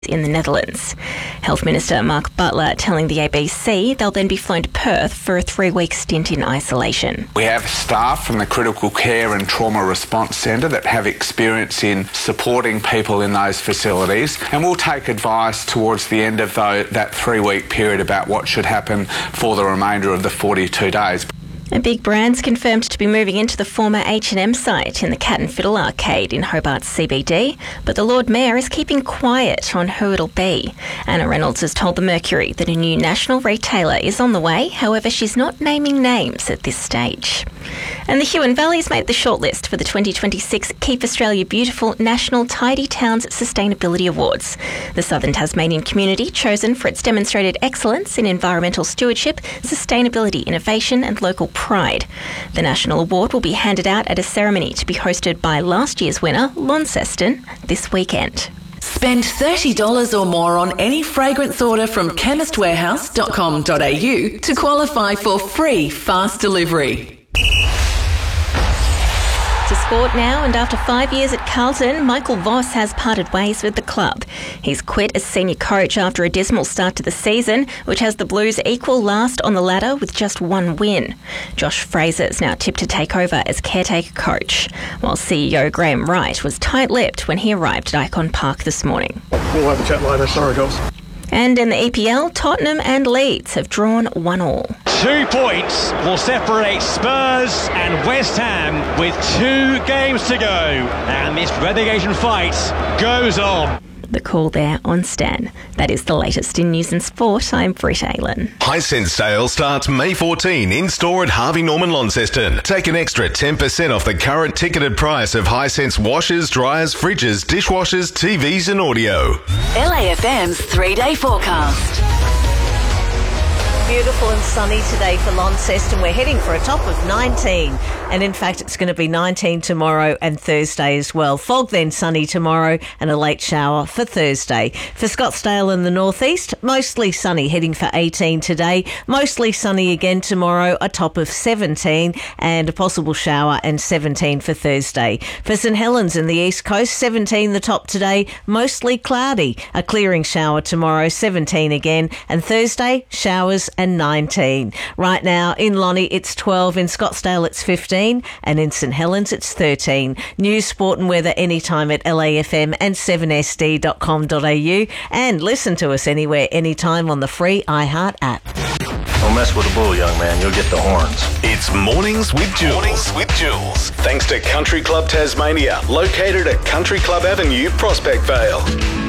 in the Netherlands. Health Minister Mark Butler telling the ABC they'll then be flown to Perth for a 3-week stint in isolation. We have staff from the Critical Care and Trauma Response Centre that have experience in supporting people in those facilities, and we'll take advice towards the end of that 3-week period about what should happen for the remainder of the 42 days. And Big Brands confirmed to be moving into the former H&M site in the Cat and Fiddle Arcade in Hobart's CBD, but the Lord Mayor is keeping quiet on who it'll be. Anna Reynolds has told the Mercury that a new national retailer is on the way, however she's not naming names at this stage. And the Huon Valley's made the shortlist for the 2026 Keep Australia Beautiful National Tidy Towns Sustainability Awards. The Southern Tasmanian community chosen for its demonstrated excellence in environmental stewardship, sustainability, innovation and local pride. The national award will be handed out at a ceremony to be hosted by last year's winner, Launceston, this weekend. Spend $30 or more on any fragrance order from chemistwarehouse.com.au to qualify for free fast delivery. To sport now, and after 5 years at Carlton, Michael Voss has parted ways with the club. He's quit as senior coach after a dismal start to the season, which has the Blues equal last on the ladder with just one win. Josh Fraser is now tipped to take over as caretaker coach, while CEO Graham Wright was tight-lipped when he arrived at Icon Park this morning. We'll have a chat later. Sorry, guys. And in the EPL, Tottenham and Leeds have drawn 1-1. 2 points will separate Spurs and West Ham with 2 games to go. And this relegation fight goes on. The call there on Stan. That is the latest in news and sport. I'm Britt Aylan. Hisense sale starts May 14 in store at Harvey Norman Launceston. Take an extra 10% off the current ticketed price of Hisense washers, dryers, fridges, dishwashers, TVs and audio. LAFM's 3-day forecast. Beautiful and sunny today for Launceston. We're heading for a top of 19. And in fact, it's going to be 19 tomorrow and Thursday as well. Fog then sunny tomorrow and a late shower for Thursday. For Scottsdale in the northeast, mostly sunny, heading for 18 today. Mostly sunny again tomorrow, a top of 17 and a possible shower and 17 for Thursday. For St Helens in the east coast, 17 the top today, mostly cloudy. A clearing shower tomorrow, 17 again, and Thursday, showers and 19. Right now in Lonnie it's 12, in Scottsdale it's 15 and in St Helens it's 13. News, sport and weather anytime at LAFM and 7sd.com.au, and listen to us anywhere, anytime on the free iHeart app. Don't mess with the bull, young man. You'll get the horns. It's Mornings with Jules. Mornings with Jules. Thanks to Country Club Tasmania, located at Country Club Avenue, Prospect Vale.